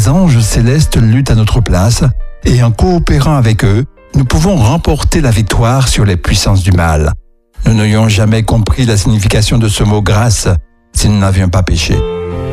les anges célestes luttent à notre place et en coopérant avec eux, nous pouvons remporter la victoire sur les puissances du mal. Nous n'aurions jamais compris la signification de ce mot grâce si nous n'avions pas péché.